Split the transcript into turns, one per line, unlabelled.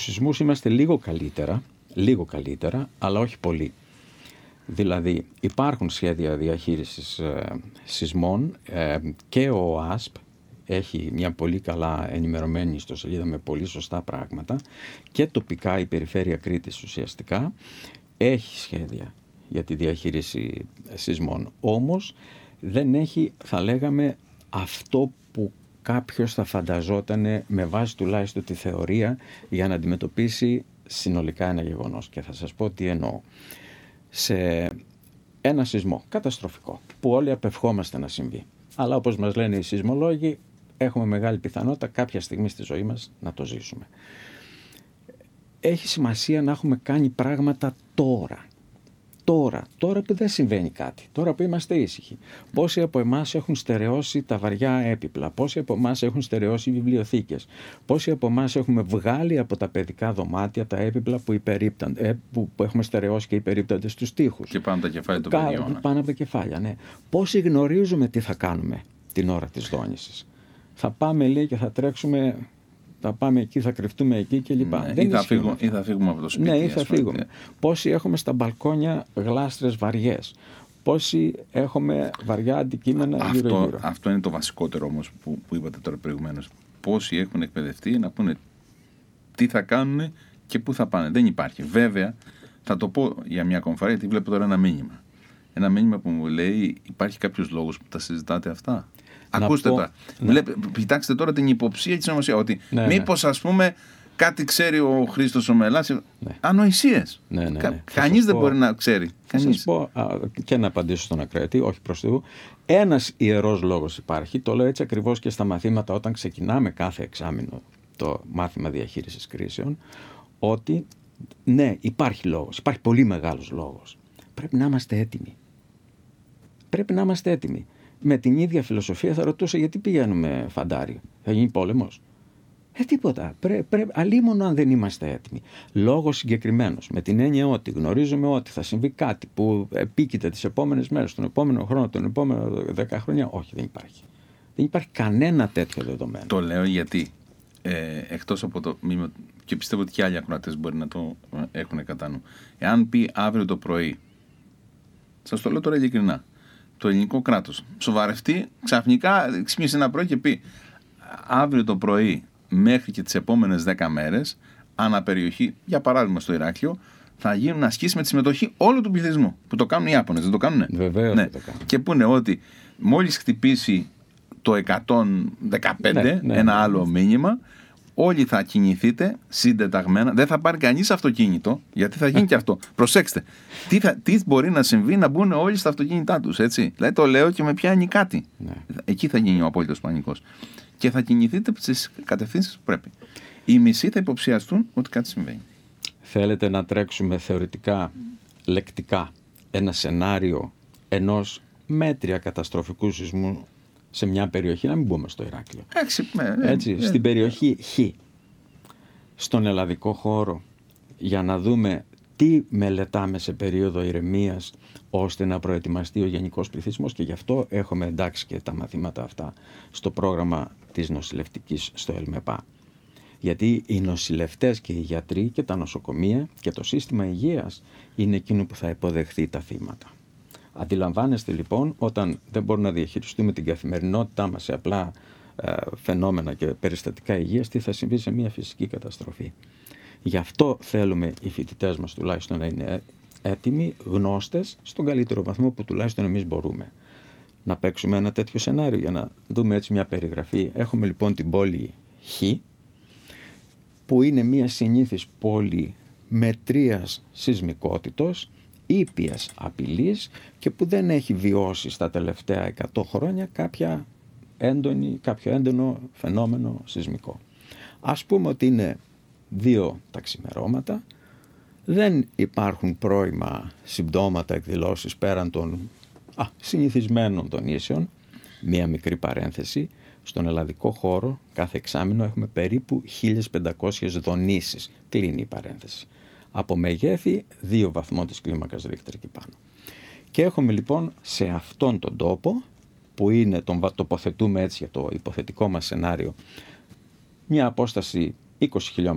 στους σεισμούς είμαστε λίγο καλύτερα, αλλά όχι πολύ. Δηλαδή υπάρχουν σχέδια διαχείρισης σεισμών και ο ΟΑΣΠ έχει μια πολύ καλά ενημερωμένη ιστοσελίδα με πολύ σωστά πράγματα, και τοπικά η Περιφέρεια Κρήτης ουσιαστικά έχει σχέδια για τη διαχείριση σεισμών. Όμως δεν έχει, θα λέγαμε, αυτό που κάποιος θα φανταζόταν με βάση τουλάχιστον τη θεωρία για να αντιμετωπίσει συνολικά ένα γεγονός. Και θα σας πω τι εννοώ. Σε ένα σεισμό καταστροφικό που όλοι απευχόμαστε να συμβεί, αλλά όπως μας λένε οι σεισμολόγοι, έχουμε μεγάλη πιθανότητα κάποια στιγμή στη ζωή μας να το ζήσουμε. Έχει σημασία να έχουμε κάνει πράγματα τώρα που δεν συμβαίνει κάτι, τώρα που είμαστε ήσυχοι. Πόσοι από εμάς έχουν στερεώσει τα βαριά έπιπλα, πόσοι από εμάς έχουν στερεώσει βιβλιοθήκες, πόσοι από εμάς έχουμε βγάλει από τα παιδικά δωμάτια τα έπιπλα που έχουμε στερεώσει και υπερίπτονται στους τοίχους.
Και πάνω από τα κεφάλια των παιδιών.
Πάνω από τα κεφάλια, ναι. Πόσοι γνωρίζουμε τι θα κάνουμε την ώρα της δόνησης. Θα πάμε, λέει, και θα τρέξουμε, θα πάμε εκεί, θα κρυφτούμε εκεί κλπ.
Ναι, ή θα φύγουμε από το σπίτι.
Ναι, ή θα φύγουμε. Πόσοι έχουμε στα μπαλκόνια γλάστρες βαριές. Πόσοι έχουμε βαριά αντικείμενα γύρω-γύρω.
Αυτό είναι το βασικότερο όμως που είπατε τώρα προηγουμένως. Πόσοι έχουν εκπαιδευτεί να πούνε τι θα κάνουν και πού θα πάνε. Δεν υπάρχει. Βέβαια, θα το πω για μια ακόμη φορά, γιατί βλέπω τώρα ένα μήνυμα. Ένα μήνυμα που μου λέει: υπάρχει κάποιος λόγος που τα συζητάτε αυτά? Ακούστε τα. Κοιτάξτε τώρα την υποψία και τη συνωμοσία. Ότι μήπως, ας πούμε, κάτι ξέρει ο Χρήστος ο Μελάς. Ανοησίες. Κανείς δεν μπορεί να ξέρει.
Θα σας πω και να απαντήσω στον ακροατή, όχι προς Θεού. Ένας ιερός λόγος υπάρχει. Το λέω έτσι ακριβώς και στα μαθήματα όταν ξεκινάμε κάθε εξάμηνο το μάθημα διαχείρισης κρίσεων. Ότι ναι, υπάρχει λόγος. Υπάρχει πολύ μεγάλος λόγος. Πρέπει να είμαστε έτοιμοι. Με την ίδια φιλοσοφία θα ρωτούσα γιατί πηγαίνουμε φαντάρι. Θα γίνει πόλεμος? Τίποτα. Αλίμονο αν δεν είμαστε έτοιμοι. Λόγος συγκεκριμένος. Με την έννοια ότι γνωρίζουμε ότι θα συμβεί κάτι που επίκειται τις επόμενες μέρες, τον επόμενο χρόνο, τον επόμενο 10 χρόνια. Όχι, δεν υπάρχει. Δεν υπάρχει κανένα τέτοιο δεδομένο.
Το λέω γιατί εκτός από το μήνυμα, και πιστεύω ότι και άλλοι ακροατές μπορεί να το έχουν κατά νου. Εάν πει αύριο το πρωί, σας το λέω τώρα ειλικρινά, το ελληνικό κράτος σοβαρευτεί, ξαφνικά ξύπνησε ένα πρωί και πει αύριο το πρωί μέχρι και τις επόμενες 10 μέρες αναπεριοχή, για παράδειγμα στο Ηράκλειο, θα γίνουν ασκήσεις με τη συμμετοχή όλου του πληθυσμού. Που το κάνουν οι Ιάπωνες, δεν το κάνουνε?
Βεβαίως,
ναι.
το κάνουν.
Και που είναι ότι μόλις χτυπήσει το 115, ένα άλλο μήνυμα, όλοι θα κινηθείτε συντεταγμένα. Δεν θα πάρει κανείς αυτοκίνητο, γιατί θα γίνει και αυτό. Προσέξτε, τι μπορεί να συμβεί να μπουν όλοι στα αυτοκίνητά τους, έτσι. Δηλαδή το λέω και με πιάνει κάτι.
Ναι.
Εκεί θα γίνει ο απόλυτος πανικός. Και θα κινηθείτε στις κατευθύνσεις που πρέπει. Οι μισοί θα υποψιαστούν ότι κάτι συμβαίνει.
Θέλετε να τρέξουμε θεωρητικά, λεκτικά, ένα σενάριο ενός μέτρια καταστροφικού σεισμού σε μια περιοχή, να μην μπούμε στο Ηράκλειο. Στην περιοχή Χ, στον ελλαδικό χώρο, για να δούμε τι μελετάμε σε περίοδο ηρεμίας, ώστε να προετοιμαστεί ο γενικός πληθυσμός, και γι' αυτό έχουμε εντάξει και τα μαθήματα αυτά στο πρόγραμμα της νοσηλευτικής στο ΕΛΜΕΠΑ. Γιατί οι νοσηλευτές και οι γιατροί και τα νοσοκομεία και το σύστημα υγείας είναι εκείνο που θα υποδεχθεί τα θύματα. Αντιλαμβάνεστε λοιπόν, όταν δεν μπορούμε να διαχειριστούμε την καθημερινότητά μας σε απλά φαινόμενα και περιστατικά υγείας, τι θα συμβεί σε μια φυσική καταστροφή. Γι' αυτό θέλουμε οι φοιτητές μας τουλάχιστον να είναι έτοιμοι, γνώστες, στον καλύτερο βαθμό που τουλάχιστον εμείς μπορούμε. Να παίξουμε ένα τέτοιο σενάριο για να δούμε έτσι μια περιγραφή. Έχουμε λοιπόν την πόλη Χ, που είναι μια συνήθις πόλη μετρίας σεισμικότητος, ήπιας απειλής και που δεν έχει βιώσει στα τελευταία 100 χρόνια κάποιο έντονο φαινόμενο σεισμικό. Ας πούμε ότι είναι 2 τα ξημερώματα, δεν υπάρχουν πρώιμα συμπτώματα, εκδηλώσεις πέραν των συνηθισμένων των ίσεων. Μία μικρή παρένθεση, στον ελλαδικό χώρο κάθε εξάμηνο έχουμε περίπου 1500 δονήσεις, κλείνει η παρένθεση. Από μεγέθη 2 βαθμών της κλίμακας Ρίχτερ και πάνω. Και έχουμε λοιπόν σε αυτόν τον τόπο, που είναι, τον τοποθετούμε έτσι για το υποθετικό μας σενάριο, μια απόσταση 20 χιλιόμετρων